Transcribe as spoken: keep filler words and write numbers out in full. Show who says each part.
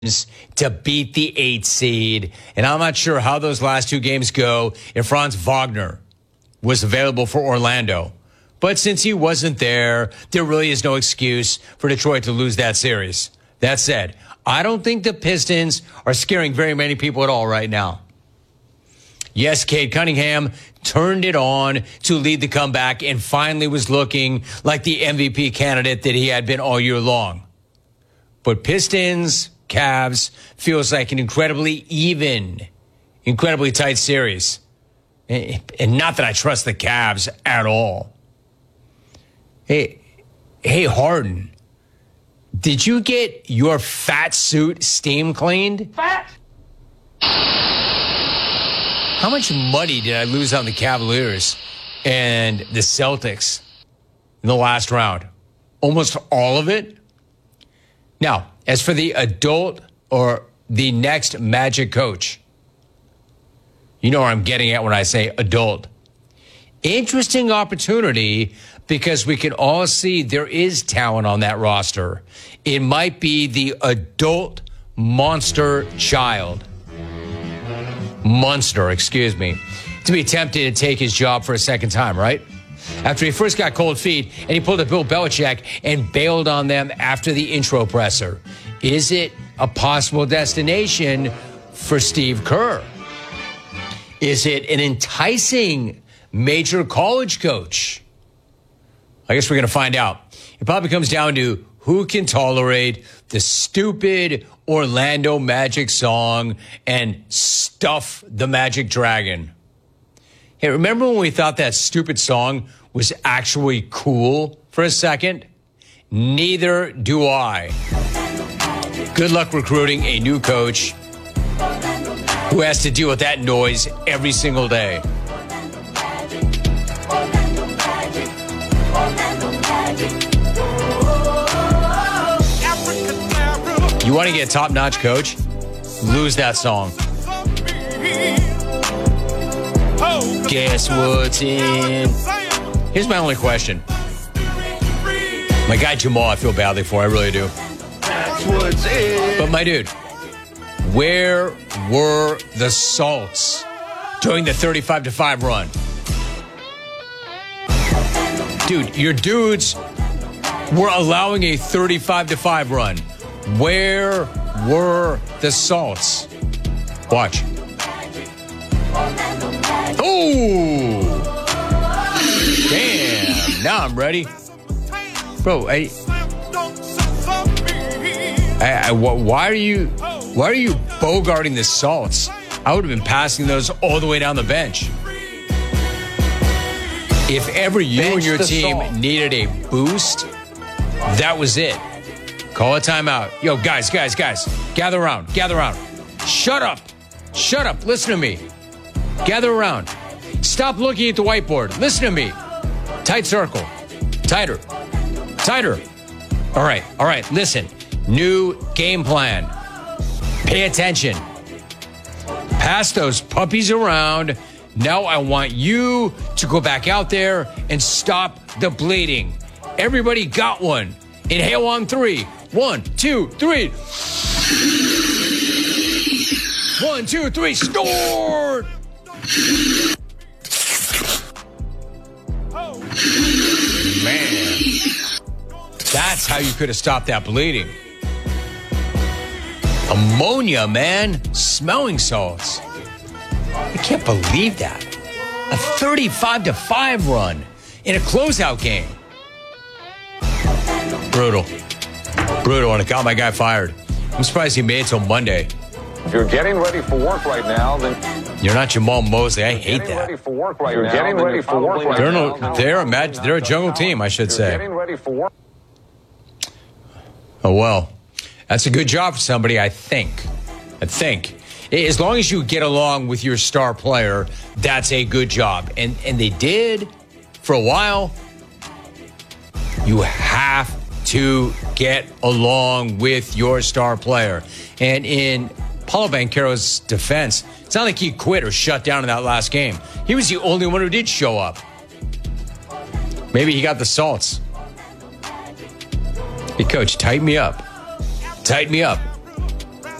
Speaker 1: to beat the eight seed. And I'm not sure how those last two games go if Franz Wagner was available for Orlando. But since he wasn't there, there really is no excuse for Detroit to lose that series. That said, I don't think the Pistons are scaring very many people at all right now. Yes, Cade Cunningham turned it on to lead the comeback and finally was looking like the M V P candidate that he had been all year long. But Pistons, Cavs feels like an incredibly even, incredibly tight series. And not that I trust the Cavs at all. Hey, hey, Harden, did you get your fat suit steam cleaned?
Speaker 2: Fat?
Speaker 1: How much money did I lose on the Cavaliers and the Celtics in the last round? Almost all of it? Now, as for the adult or the next Magic coach, you know where I'm getting at when I say adult. Interesting opportunity because we can all see there is talent on that roster. It might be the adult monster child. Monster, excuse me. To be tempted to take his job for a second time, right? After he first got cold feet and he pulled a Bill Belichick and bailed on them after the intro presser. Is it a possible destination for Steve Kerr? Is it an enticing major college coach? I guess we're going to find out. It probably comes down to who can tolerate the stupid Orlando Magic song and stuff the Magic Dragon. Hey, remember when we thought that stupid song was actually cool for a second? Neither do I. Good luck recruiting a new coach who has to deal with that noise every single day. You want to get a top-notch coach? Lose that song. Guess what's in? Here's my only question. My guy Jamal, I feel badly for. I really do.
Speaker 2: That's what's in.
Speaker 1: But my dude, where were the Salts during the thirty-five to five run? Dude, your dudes were allowing a thirty-five to five run. Where were the Salts? Watch. Oh! Damn. Now I'm ready. Bro, I, I, I, why are you, why are you bogarting the Salts? I would have been passing those all the way down the bench. If ever you bench and your team salt. needed a boost, that was it. Call a timeout. Yo, guys, guys, guys, gather around, gather around. Shut up. Shut up. Listen to me. Gather around. Stop looking at the whiteboard. Listen to me. Tight circle. Tighter. Tighter. All right. All right. Listen. New game plan. Pay attention. Pass those puppies around. Now I want you to go back out there and stop the bleeding. Everybody got one. Inhale on three. One, two, three. One, two, three. Snort. Man. That's how you could have stopped that bleeding. Ammonia, man. Smelling salts. I can't believe that. A thirty-five to five run in a closeout game. Brutal. Brutal, and it got my guy fired. I'm surprised he made it till Monday.
Speaker 3: If you're getting ready for work right now, then...
Speaker 1: You're not Jamal Mosley. I hate that.
Speaker 3: Ready for work right you're now, getting ready for work right
Speaker 1: they're
Speaker 3: now.
Speaker 1: No, they're, a mag- they're a jungle team, I should
Speaker 3: you're
Speaker 1: say.
Speaker 3: Getting ready for work.
Speaker 1: Oh, well. That's a good job for somebody, I think. I think. As long as you get along with your star player, that's a good job. And and they did for a while. You have to get along with your star player. And in Paolo Banchero's defense, it's not like he quit or shut down in that last game. He was the only one who did show up. Maybe he got the salts. Hey, coach, tighten me up. Tighten me up.